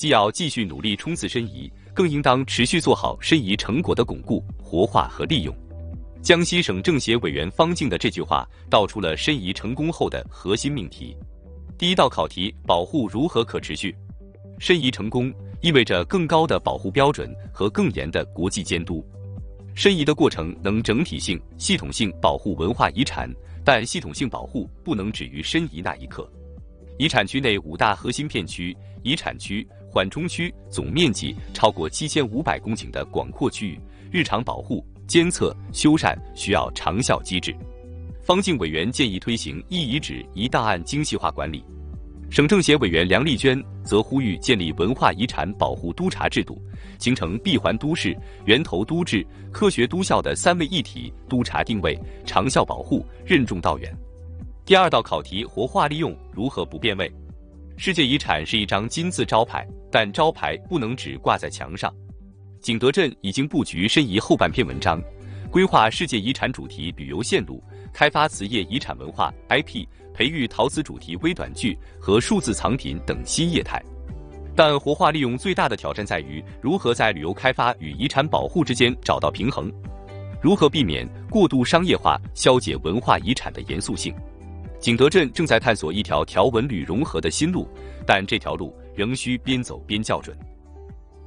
既要继续努力冲刺申遗，更应当持续做好申遗成果的巩固、活化和利用。江西省政协委员方静的这句话道出了申遗成功后的核心命题。第一道考题：保护如何可持续？申遗成功意味着更高的保护标准和更严的国际监督。申遗的过程能整体性、系统性保护文化遗产，但系统性保护不能止于申遗那一刻。遗产区内5大核心片区、遗产区、缓冲区总面积超过7500公顷的广阔区域，日常保护、监测、修缮需要长效机制。方静委员建议推行一遗址一档案精细化管理。省政协委员梁丽娟则呼吁建立文化遗产保护督查制度，形成闭环都市、源头都治、科学都校的3位一体督查定位，长效保护，任重道远。第2道考题：活化利用如何不变味？世界遗产是一张金字招牌，但招牌不能只挂在墙上。景德镇已经布局申遗后半篇文章，规划世界遗产主题旅游线路，开发瓷业遗产文化 IP， 培育陶瓷主题微短剧和数字藏品等新业态。但活化利用最大的挑战在于如何在旅游开发与遗产保护之间找到平衡，如何避免过度商业化消解文化遗产的严肃性。景德镇正在探索一条条文旅融合的新路，但这条路仍需边走边校准。